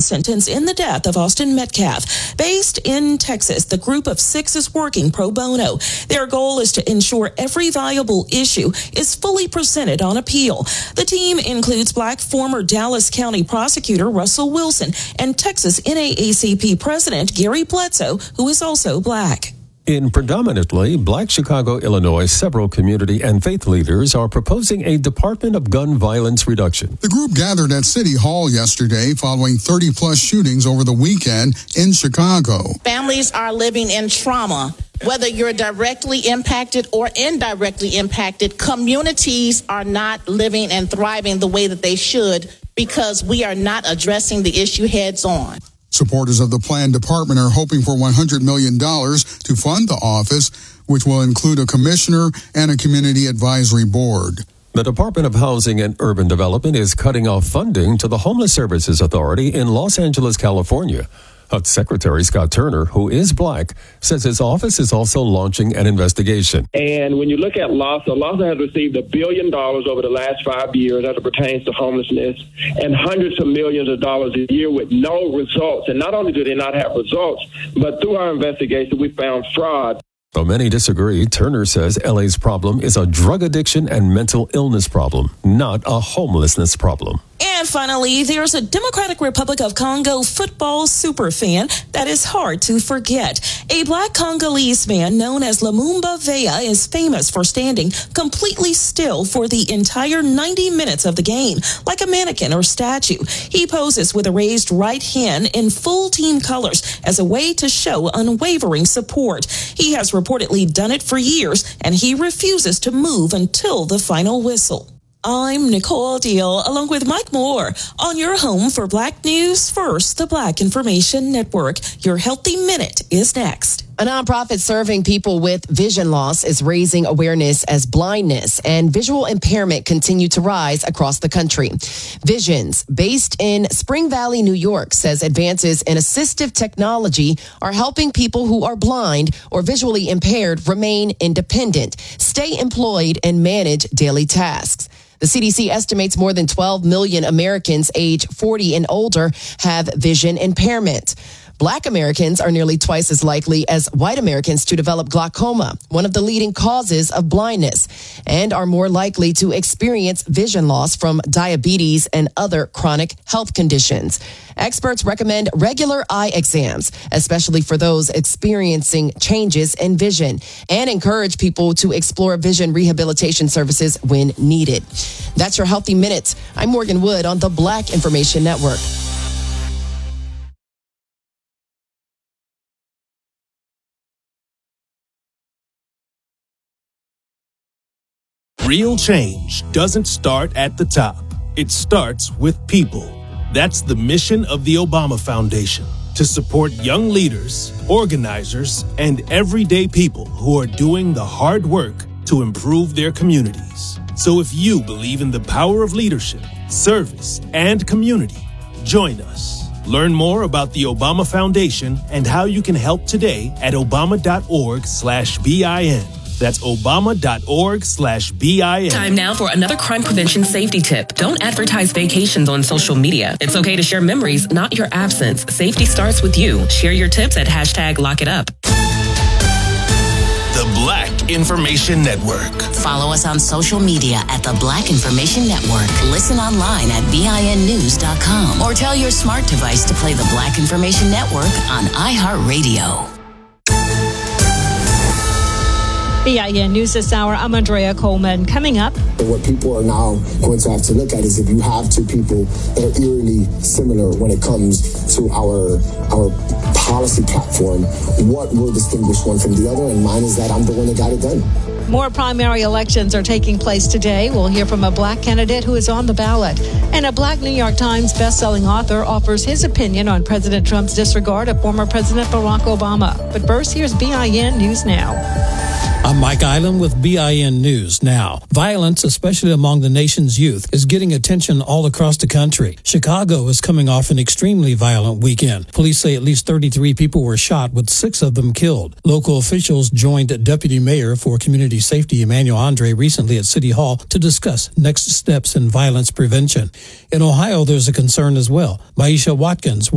sentence in the death of Austin Metcalf. Based in Texas, the group of 6 is working pro bono. Their goal is to ensure every viable issue is fully presented on appeal. The team includes Black former Dallas County prosecutor Russell Wilson and Texas NAACP President Gary Bledsoe, who is also Black. In predominantly Black Chicago, Illinois, several community and faith leaders are proposing a Department of Gun Violence reduction. The group gathered at City Hall yesterday following 30-plus shootings over the weekend in Chicago. Families are living in trauma. Whether you're directly impacted or indirectly impacted, communities are not living and thriving the way that they should because we are not addressing the issue heads on. Supporters of the planned department are hoping for $100 million to fund the office, which will include a commissioner and a community advisory board. The Department of Housing and Urban Development is cutting off funding to the Homeless Services Authority in Los Angeles, California. HUD Secretary Scott Turner, who is Black, says his office is also launching an investigation. And when you look at LAHSA, LAHSA has received $1 billion over the last 5 years as it pertains to homelessness and hundreds of millions of dollars a year with no results. And not only do they not have results, but through our investigation, we found fraud. Though many disagree, Turner says LA's problem is a drug addiction and mental illness problem, not a homelessness problem. And finally, there's a Democratic Republic of Congo football superfan that is hard to forget. A Black Congolese man known as Lumumba Veya is famous for standing completely still for the entire 90 minutes of the game, like a mannequin or statue. He poses with a raised right hand in full team colors as a way to show unwavering support. He has reportedly done it for years, and he refuses to move until the final whistle. I'm Nicole Deal, along with Mike Moore, on your home for Black News First, the Black Information Network. Your Healthy Minute is next. A nonprofit serving people with vision loss is raising awareness as blindness and visual impairment continue to rise across the country. Visions, based in Spring Valley, New York, says advances in assistive technology are helping people who are blind or visually impaired remain independent, stay employed, and manage daily tasks. The CDC estimates more than 12 million Americans age 40 and older have vision impairment. Black Americans are nearly twice as likely as white Americans to develop glaucoma, one of the leading causes of blindness, and are more likely to experience vision loss from diabetes and other chronic health conditions. Experts recommend regular eye exams, especially for those experiencing changes in vision, and encourage people to explore vision rehabilitation services when needed. That's your Healthy Minute. I'm Morgan Wood on the Black Information Network. Real change doesn't start at the top. It starts with people. That's the mission of the Obama Foundation, to support young leaders, organizers, and everyday people who are doing the hard work to improve their communities. So if you believe in the power of leadership, service, and community, join us. Learn more about the Obama Foundation and how you can help today at obama.org/BIN. That's obama.org/BIN. Time now for another crime prevention safety tip. Don't advertise vacations on social media. It's okay to share memories, not your absence. Safety starts with you. Share your tips at #LockItUp. The Black Information Network. Follow us on social media at the Black Information Network. Listen online at BINnews.com or tell your smart device to play the Black Information Network on iHeartRadio. BIN News this hour. I'm Andrea Coleman. Coming up. What people are now going to have to look at is if you have two people that are eerily similar when it comes to our policy platform, what will distinguish one from the other? And mine is that I'm the one that got it done. More primary elections are taking place today. We'll hear from a Black candidate who is on the ballot. And a Black New York Times bestselling author offers his opinion on President Trump's disregard of former President Barack Obama. But first, here's BIN News Now. I'm Mike Island with BIN News Now. Violence, especially among the nation's youth, is getting attention all across the country. Chicago is coming off an extremely violent weekend. Police say at least 33 people were shot, with 6 of them killed. Local officials joined Deputy Mayor for Community Safety Emmanuel Andre recently at City Hall to discuss next steps in violence prevention. In Ohio, there's a concern as well. Maisha Watkins